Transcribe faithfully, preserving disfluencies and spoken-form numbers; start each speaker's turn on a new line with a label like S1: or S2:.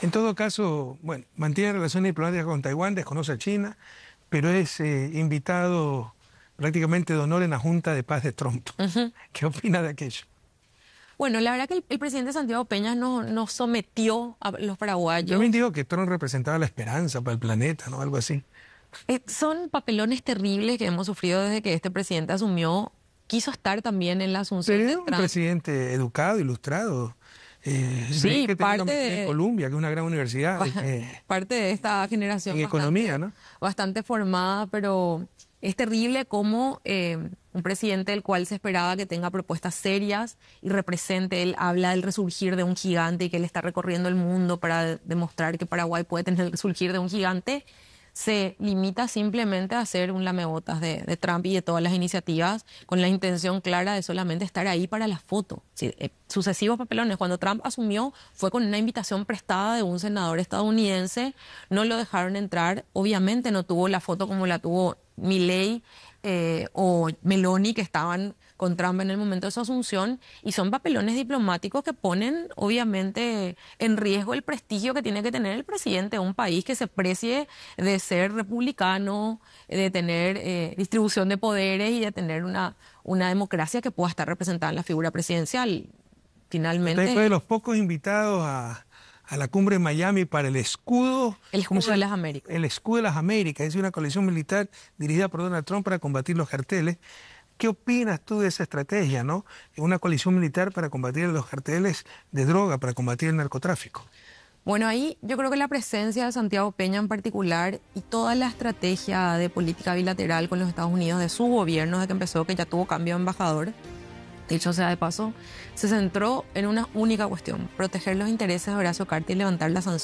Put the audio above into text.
S1: En todo caso, bueno, mantiene relaciones diplomáticas con Taiwán, desconoce a China, pero es eh, invitado prácticamente de honor en la Junta de Paz de Trump.
S2: Ujú.
S1: ¿Qué opina de aquello?
S2: Bueno, la verdad que el, el presidente Santiago Peña no, no sometió a los
S1: También
S2: paraguayos.
S1: digo que Trump representaba la esperanza para el planeta, ¿no? Algo así.
S2: Eh, son papelones terribles que hemos sufrido desde que este presidente asumió. Quiso estar también en la asunción
S1: Pero
S2: de
S1: es un
S2: Trump.
S1: presidente educado, ilustrado. Eh, leí
S2: Sí,
S1: que tenía una
S2: parte
S1: maestría en
S2: de,
S1: Columbia, que es una gran universidad, eh,
S2: parte de esta generación
S1: en economía,
S2: bastante,
S1: ¿no?
S2: bastante formada, pero es terrible cómo eh, un presidente del cual se esperaba que tenga propuestas serias y represente, él habla del resurgir de un gigante y que él está recorriendo el mundo para demostrar que Paraguay puede tener el resurgir de un gigante, se limita simplemente a hacer un lamebotas de, de Trump y de todas las iniciativas con la intención clara de solamente estar ahí para la foto. Sí, eh, sucesivos papelones. Cuando Trump asumió fue con una invitación prestada de un senador estadounidense, no lo dejaron entrar, obviamente no tuvo la foto como la tuvo Milei eh, o Meloni, que estaban con Trump en el momento de su asunción, y son papelones diplomáticos que ponen obviamente en riesgo el prestigio que tiene que tener el presidente de un país que se precie de ser republicano, de tener eh, distribución de poderes y de tener una, una democracia que pueda estar representada en la figura presidencial.
S1: Usted fue
S2: Finalmente,
S1: de los pocos invitados a, a la cumbre en Miami para el escudo,
S2: el
S1: ¿cómo
S2: escudo
S1: se
S2: de
S1: llama?
S2: las Américas.
S1: El escudo de las Américas, es una coalición militar dirigida por Donald Trump para combatir los carteles. ¿Qué opinas tú de esa estrategia, no? Una coalición militar para combatir los carteles de droga, para combatir el narcotráfico.
S2: Bueno, ahí yo creo que la presencia de Santiago Peña en particular y toda la estrategia de política bilateral con los Estados Unidos de su gobierno, desde que empezó, que ya tuvo cambio de embajador, dicho sea de paso, se centró en una única cuestión: proteger los intereses de Horacio Cartes y levantar la sanción